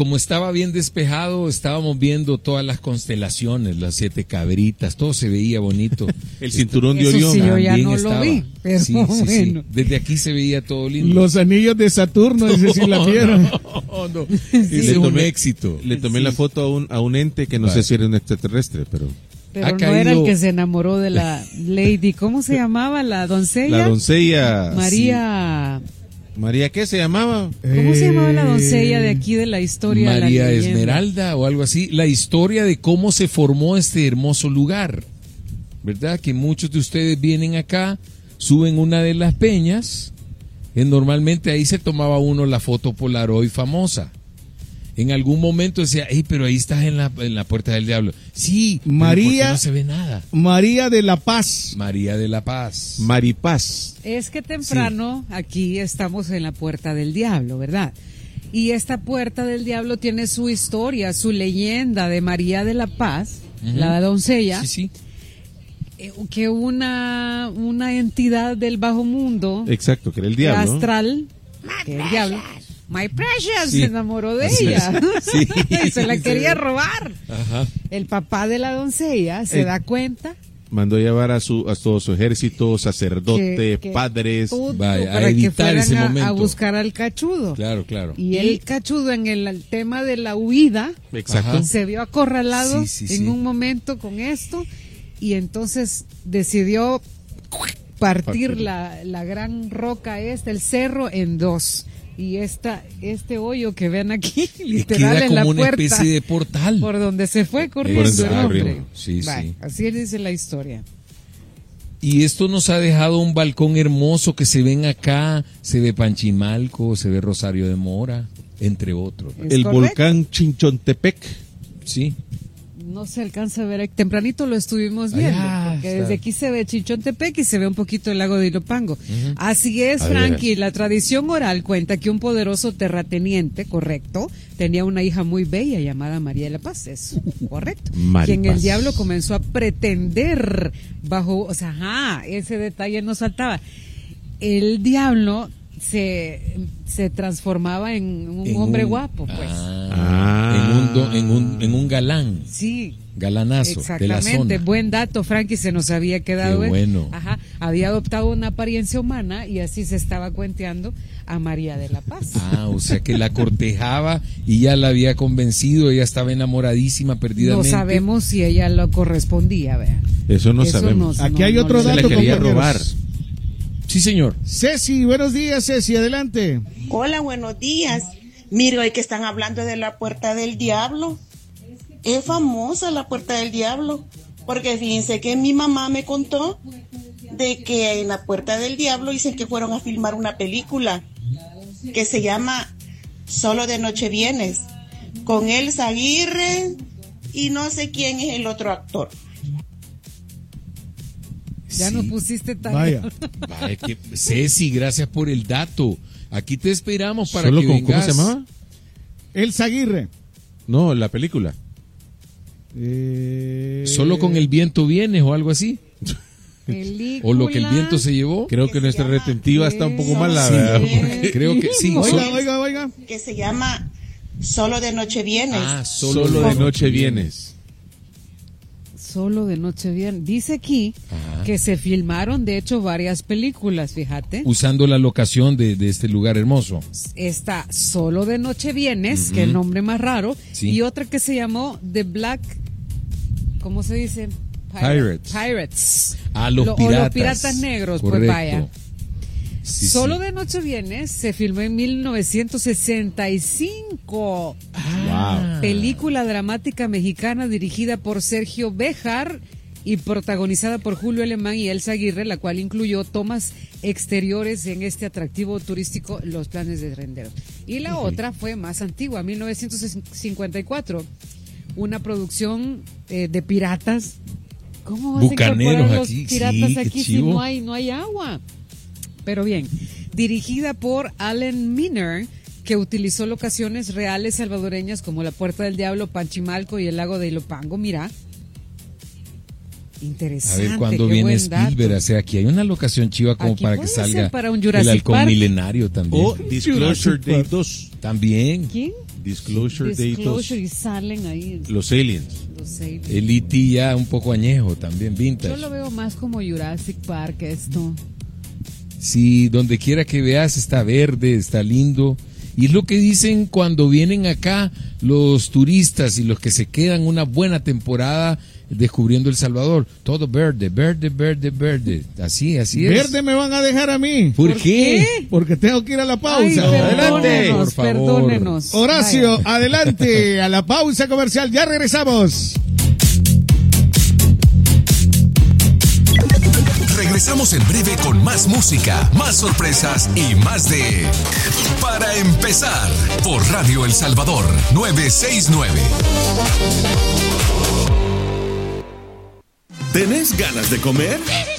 Como estaba bien despejado, estábamos viendo todas las constelaciones, las 7 cabritas, todo se veía bonito. El cinturón de Eso Orión. sí, yo ya También no estaba. lo vi, pero Sí. bueno. Desde aquí se veía todo lindo. Los anillos de Saturno, ese sí la vieron. No. Ese es un éxito. Le tomé la foto a un ente que no sé si era un extraterrestre, pero... Pero Ha no caído- era el que se enamoró de la lady, ¿cómo se llamaba? La doncella. La doncella... María. María, ¿qué se llamaba? ¿Cómo se llamaba la doncella de aquí de la historia? María la leyenda? Esmeralda o algo así. La historia de cómo se formó este hermoso lugar. ¿Verdad? Que muchos de ustedes vienen acá, suben una de las peñas, que normalmente ahí se tomaba uno la foto Polaroid famosa. En algún momento decía, hey, pero ahí estás en la puerta del diablo. Sí, pero María- ¿por qué no se ve nada? María de la Paz. María de la Paz. Maripaz. Es que temprano aquí estamos en la puerta del diablo, ¿verdad? Y esta puerta del diablo tiene su historia, su leyenda de María de la Paz, la doncella, Sí, sí. que una entidad del bajo mundo, Exacto, que era el diablo. astral, que el diablo, My Precious, Sí. se enamoró de Así ella. es. Sí. Y se la quería robar. Ajá. El papá de la doncella se da cuenta Mandó a llevar a todo su ejército, sacerdote, que padres. todo Vaya, a para que evitar fueran ese a momento. buscar al cachudo. Claro, claro. Y el cachudo en el tema de la huida Exacto. Ajá. se vio acorralado Sí, sí, en sí. un momento con esto y entonces decidió partir la gran roca el cerro en dos. Y este hoyo que ven aquí, literal Queda en la como una puerta, especie de portal. por donde se fue corriendo donde el se hombre. corrió. Sí, Vaya, sí. así dice la historia. Y esto nos ha dejado un balcón hermoso que se ven acá, se ve Panchimalco, se ve Rosario de Mora, entre otros. ¿Es El correcto? volcán Chinchontepec. Sí. No se alcanza a ver, tempranito lo estuvimos viendo, Allá porque está. desde aquí se ve Chinchontepec y se ve un poquito el lago de Ilopango. Así es, A Frankie, la tradición oral cuenta que un poderoso terrateniente, correcto, tenía una hija muy bella llamada María de la Paz, es correcto. Maripaz. Quien el diablo comenzó a pretender bajo, o sea, ese detalle no saltaba. El diablo se transformaba en un hombre guapo, pues. En un galán, Sí. galanazo de la Exactamente, zona. buen dato, Frankie, se nos había quedado. Qué bueno. Ajá, había adoptado una apariencia humana y así se estaba cuenteando a María de la Paz. O sea que la cortejaba y ya la había convencido, ella estaba enamoradísima, No perdidamente. sabemos si ella lo correspondía, vean. Eso no Eso sabemos. no- Aquí hay otro le- Se dato, la quería compañeros. robar. Sí, señor. Ceci, buenos días, Ceci, adelante. Hola, buenos días. Mire, hoy que están hablando de la Puerta del Diablo. Es famosa la Puerta del Diablo, porque fíjense que mi mamá me contó de que en la Puerta del Diablo dicen que fueron a filmar una película que se llama Solo de Noche Vienes, con Elsa Aguirre y no sé quién es el otro actor. Ya Sí. no pusiste tan. Vaya. Vaya, Ceci, gracias por el dato. Aquí te esperamos para ¿Solo que con, vengas. ¿Cómo se llamaba? Elsa Aguirre. No, la película. Solo con el viento vienes o algo así. Película. O lo que el viento se llevó. Creo que nuestra retentiva está un poco mala, Sí. ¿verdad? Porque Creo que sí. Oiga. Que se llama Solo de Noche Vienes. Solo de noche vienes. Solo de noche bien. Dice aquí Ajá. que se filmaron, de hecho, varias películas, fíjate. Usando la locación de este lugar hermoso. Está Solo de Noche Vienes, que es el nombre más raro, Sí. y otra que se llamó The Black, ¿cómo se dice? Pirates. Pirates. Los O piratas. los piratas negros, Correcto. pues vaya. Sí, Solo sí. de Noche Vienes se filmó en 1965. Película dramática mexicana dirigida por Sergio Béjar y protagonizada por Julio Alemán y Elsa Aguirre, la cual incluyó tomas exteriores en este atractivo turístico Los Planes de Renderos. Y la otra fue más antigua, 1954, una producción de piratas. ¿Cómo vas Bucaneros a incorporar aquí, los piratas sí, qué aquí si chivo. no hay agua? Pero bien, dirigida por Allen Miner, que utilizó locaciones reales salvadoreñas como la Puerta del Diablo, Panchimalco y el lago de Ilopango. Mira, Interesante. A ver cuándo qué viene buen dato. Spielberg. O sea, aquí hay una locación chiva como Aquí para que puede ser salga para un el Jurassic halcón Park. milenario también. O Disclosure Day 2. También. ¿Quién? Disclosure Day 2. Disclosure y salen ahí Los aliens. los aliens. El E.T. ya un poco añejo también, Yo vintage. lo veo más como Jurassic Park esto. Sí, donde quiera que veas está verde, está lindo. Y es lo que dicen cuando vienen acá los turistas y los que se quedan una buena temporada descubriendo El Salvador. Todo verde, verde, verde, verde. Así es. Verde me van a dejar a mí. ¿Por qué? Porque tengo que ir a la Ay, pausa. Adelante. perdónenos, por favor. perdónenos. Horacio, Vaya. adelante a la pausa comercial. Ya regresamos. Regresamos en breve con más música, más sorpresas y más de Para Empezar por Radio El Salvador 969. ¿Tenés ganas de comer?